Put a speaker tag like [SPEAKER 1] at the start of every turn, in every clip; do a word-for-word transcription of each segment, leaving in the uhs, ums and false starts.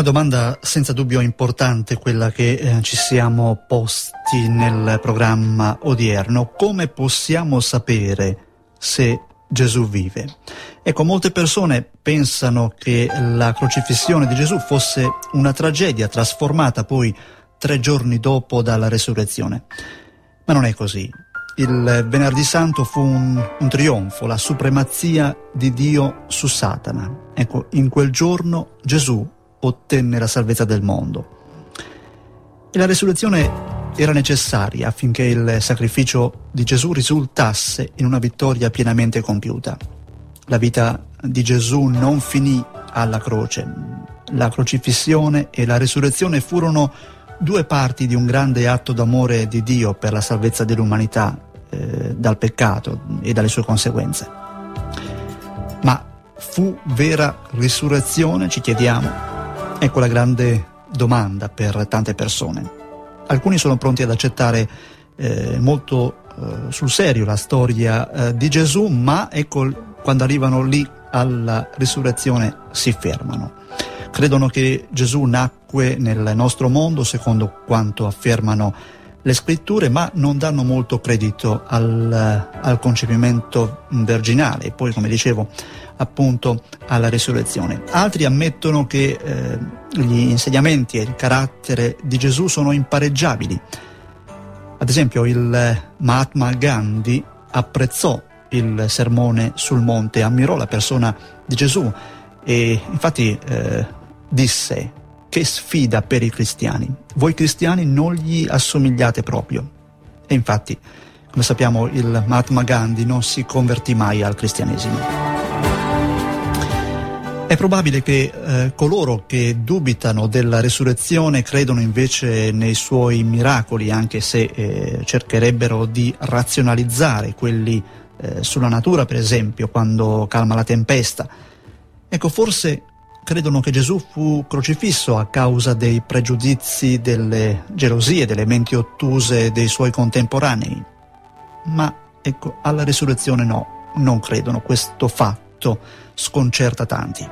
[SPEAKER 1] domanda senza dubbio importante quella che eh, ci siamo posti nel programma odierno. Come possiamo sapere se Gesù vive? Ecco, molte persone pensano che la crocifissione di Gesù fosse una tragedia trasformata poi tre giorni dopo dalla resurrezione. Ma non è così. Il Venerdì Santo fu un, un trionfo, la supremazia di Dio su Satana. Ecco, in quel giorno Gesù ottenne la salvezza del mondo. E la resurrezione era necessaria affinché il sacrificio di Gesù risultasse in una vittoria pienamente compiuta. La vita di Gesù non finì alla croce. La crocifissione e la resurrezione furono due parti di un grande atto d'amore di Dio per la salvezza dell'umanità eh, dal peccato e dalle sue conseguenze. Ma fu vera risurrezione, ci chiediamo? Ecco la grande domanda per tante persone. Alcuni sono pronti ad accettare eh, molto eh, sul serio la storia eh, di Gesù, ma ecco, quando arrivano lì alla risurrezione si fermano. Credono che Gesù nacque nel nostro mondo secondo quanto affermano le scritture, ma non danno molto credito al, al concepimento virginale e poi, come dicevo, appunto alla risurrezione. Altri ammettono che eh, gli insegnamenti e il carattere di Gesù sono impareggiabili. Ad esempio, il Mahatma Gandhi apprezzò il sermone sul monte, ammirò la persona di Gesù e infatti eh, disse: che sfida per i cristiani, voi cristiani non gli assomigliate proprio. E infatti, come sappiamo, il Mahatma Gandhi non si convertì mai al cristianesimo. È probabile che eh, coloro che dubitano della resurrezione credono invece nei suoi miracoli, anche se eh, cercherebbero di razionalizzare quelli eh, sulla natura, per esempio, quando calma la tempesta. Ecco, forse credono che Gesù fu crocifisso a causa dei pregiudizi, delle gelosie, delle menti ottuse dei suoi contemporanei. Ma ecco, alla risurrezione no, non credono. Questo fatto sconcerta tanti.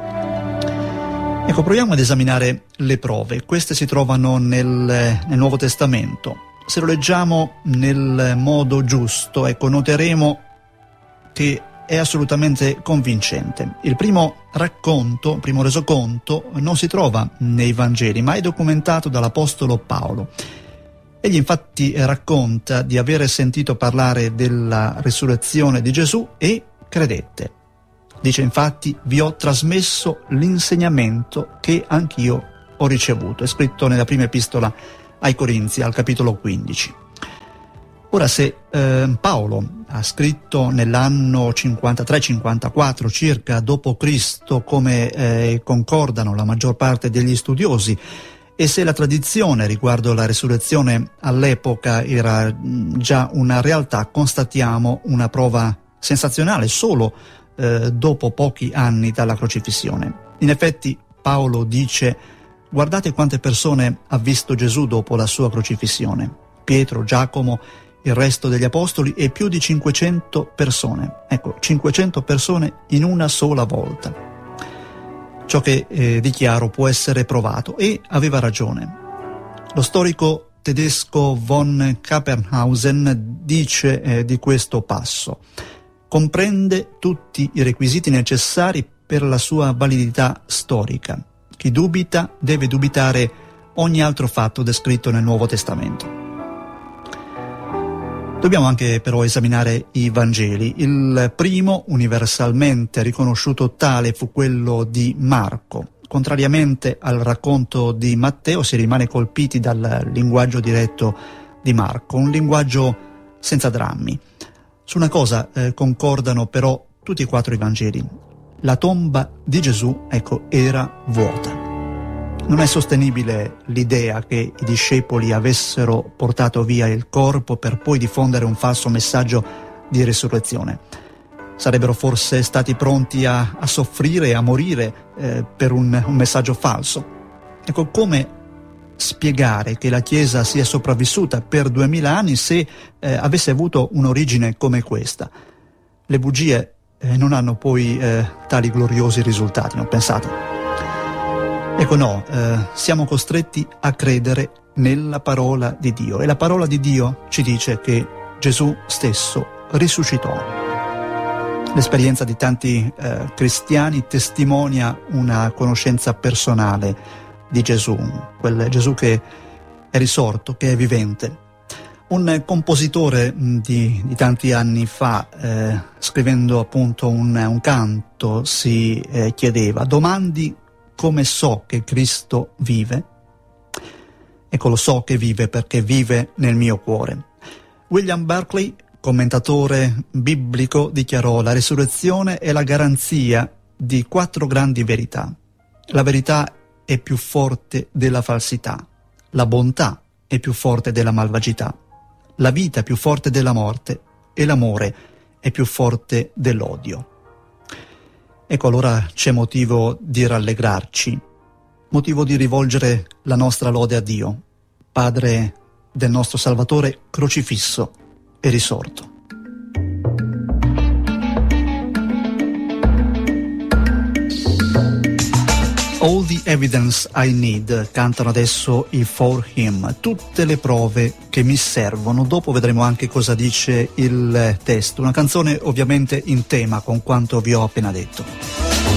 [SPEAKER 1] Ecco, proviamo ad esaminare le prove. Queste si trovano nel, nel Nuovo Testamento. Se lo leggiamo nel modo giusto, ecco, noteremo che è assolutamente convincente. Il primo racconto, il primo resoconto, non si trova nei Vangeli, ma è documentato dall'Apostolo Paolo. Egli infatti racconta di aver sentito parlare della risurrezione di Gesù e credette. Dice infatti: vi ho trasmesso l'insegnamento che anch'io ho ricevuto. È scritto nella prima epistola ai Corinzi, al capitolo quindici. Ora, se eh, Paolo ha scritto nell'anno cinquantatré cinquantaquattro circa dopo Cristo, come eh, concordano la maggior parte degli studiosi, e se la tradizione riguardo la resurrezione all'epoca era già una realtà, constatiamo una prova sensazionale solo eh, dopo pochi anni dalla crocifissione. In effetti Paolo dice: guardate quante persone ha visto Gesù dopo la sua crocifissione. Pietro, Giacomo, il resto degli apostoli e più di cinquecento persone. Ecco, cinquecento persone in una sola volta. Ciò che eh, dichiaro può essere provato, e aveva ragione. Lo storico tedesco von Kappernhausen dice eh, di questo passo: comprende tutti i requisiti necessari per la sua validità storica. Chi dubita deve dubitare ogni altro fatto descritto nel Nuovo Testamento. Dobbiamo anche però esaminare i Vangeli. Il primo, universalmente riconosciuto tale, fu quello di Marco. Contrariamente al racconto di Matteo, si rimane colpiti dal linguaggio diretto di Marco, un linguaggio senza drammi. Su una cosa eh, concordano però tutti e quattro i Vangeli: la tomba di Gesù, ecco, era vuota. Non è sostenibile l'idea che i discepoli avessero portato via il corpo per poi diffondere un falso messaggio di risurrezione. Sarebbero forse stati pronti a, a soffrire e a morire eh, per un, un messaggio falso. Ecco, come spiegare che la Chiesa sia sopravvissuta per duemila anni se eh, avesse avuto un'origine come questa? Le bugie eh, non hanno poi eh, tali gloriosi risultati, non pensate? Ecco no, eh, siamo costretti a credere nella parola di Dio, e la parola di Dio ci dice che Gesù stesso risuscitò. L'esperienza di tanti eh, cristiani testimonia una conoscenza personale di Gesù, quel Gesù che è risorto, che è vivente. Un compositore di, di tanti anni fa, eh, scrivendo appunto un, un canto, si eh, chiedeva: domandi come so che Cristo vive? Ecco, lo so che vive perché vive nel mio cuore. William Barclay, commentatore biblico, dichiarò: la risurrezione è la garanzia di quattro grandi verità. La verità è più forte della falsità, la bontà è più forte della malvagità, la vita è più forte della morte e l'amore è più forte dell'odio. Ecco, allora c'è motivo di rallegrarci, motivo di rivolgere la nostra lode a Dio, Padre del nostro Salvatore crocifisso e risorto. All the evidence I need, cantano adesso i For Him, tutte le prove che mi servono. Dopo vedremo anche cosa dice il testo, una canzone ovviamente in tema con quanto vi ho appena detto.